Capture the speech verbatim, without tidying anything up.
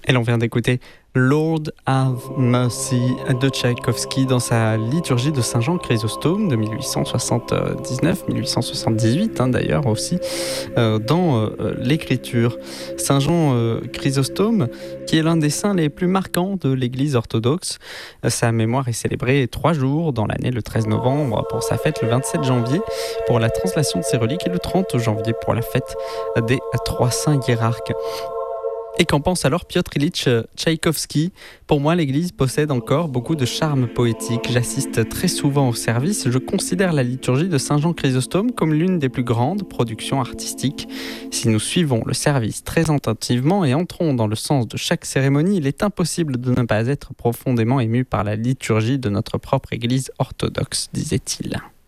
Et l'on vient d'écouter Lord have Mercy de Tchaïkovski dans sa liturgie de Saint Jean Chrysostome de mille huit cent soixante-dix-neuf mille huit cent soixante-dix-huit, hein, d'ailleurs aussi, euh, dans euh, l'écriture. Saint Jean euh, Chrysostome, qui est l'un des saints les plus marquants de l'Église orthodoxe. Euh, sa mémoire est célébrée trois jours dans l'année, le treize novembre pour sa fête, le vingt-sept janvier pour la translation de ses reliques et le trente janvier pour la fête des trois saints hiérarques. Et qu'en pense alors Piotr Ilyich Tchaïkovski ? Pour moi, l'Église possède encore beaucoup de charme poétique. J'assiste très souvent au service. Je considère la liturgie de Saint Jean Chrysostome comme l'une des plus grandes productions artistiques. Si nous suivons le service très attentivement et entrons dans le sens de chaque cérémonie, il est impossible de ne pas être profondément ému par la liturgie de notre propre Église orthodoxe, disait-il.